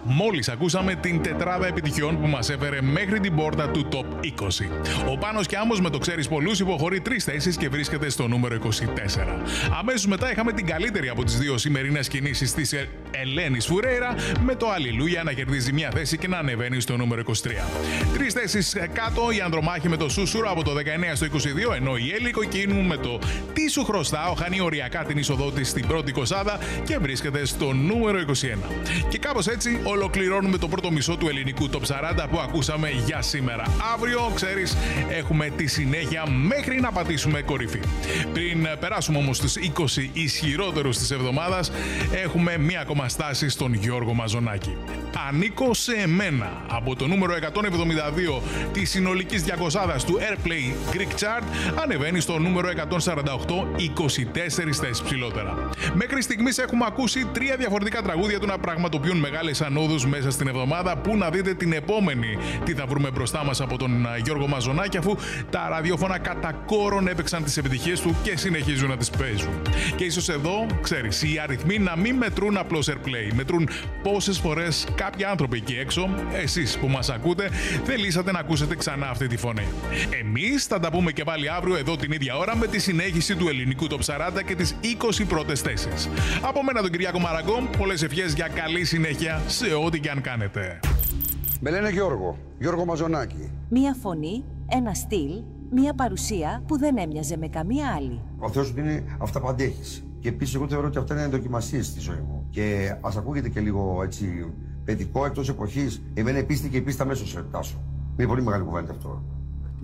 Μόλις ακούσαμε την τετράδα επιτυχιών που μας έφερε μέχρι την πόρτα του Top 20. Ο Πάνος και Άμμος με το ξέρεις πολλούς υποχωρεί 3 θέσεις και βρίσκεται στο νούμερο 24. Αμέσως μετά είχαμε την καλύτερη από τις δύο σημερινές κινήσεις της Ελένης Φουρέιρα, με το Αλληλούια να κερδίζει μια θέση και να ανεβαίνει στο νούμερο 23. 3 θέσεις κάτω η Ανδρομάχη με το Σούσουρο από το 19 στο 22, ενώ η Έλλη Κοκκίνου με το Τι σου χρωστάω χάνει οριακά την είσοδό της στην πρώτη 20 και βρίσκεται στο νούμερο 21. Και κάπως έτσι ολοκληρώνουμε το πρώτο μισό του ελληνικού Top 40 που ακούσαμε για σήμερα. Αύριο, ξέρεις, έχουμε τη συνέχεια μέχρι να πατήσουμε κορυφή. Πριν περάσουμε όμως στους 20 ισχυρότερους της εβδομάδας, έχουμε μία ακόμα στάση στον Γιώργο Μαζονάκη. Ανήκω σε εμένα από το νούμερο 172 της συνολικής 200 του Airplay Greek Chart ανεβαίνει στο νούμερο 148, 24 θέσεις ψηλότερα. Μέχρι στιγμής έχουμε ακούσει 3 διαφορετικά τραγούδια του να πραγματοποιούν μεγάλες ανόδους μέσα στην εβδομάδα. Πού να δείτε την επόμενη τι θα βρούμε μπροστά μας από τον Γιώργο Μαζονάκη, αφού τα ραδιόφωνα κατά κόρον έπαιξαν τις επιτυχίες του και συνεχίζουν να τις παίζουν. Και ίσως εδώ, ξέρεις, οι αριθμοί να μην μετρούν απλώς Airplay, μετρούν πόσες φορές κάποιοι άνθρωποι εκεί έξω, εσείς που μας ακούτε, θελήσατε να ακούσετε ξανά αυτή τη φωνή. Εμείς θα τα πούμε και πάλι αύριο εδώ την ίδια ώρα με τη συνέχιση του ελληνικού Top 40 και τις 20 πρώτες θέσεις. Από μένα τον Κυριάκο Μαραγκό, πολλές ευχές για καλή συνέχεια σε ό,τι και αν κάνετε. Με λένε Γιώργο Μαζονάκη. Μία φωνή, ένα στυλ, μία παρουσία που δεν έμοιαζε με καμία άλλη. Ο Θεός ότι είναι αυταπαντέχης. Και επίσης εγώ θεωρώ ότι αυτά είναι δοκιμασίες στη ζωή μου. Και ας ακούγεται και λίγο έτσι παιδικό εκτός εποχής. Εμένα η πίστη και η πίστη αμέσως σε τάσω. Είναι πολύ μεγάλη κουβέντα αυτό.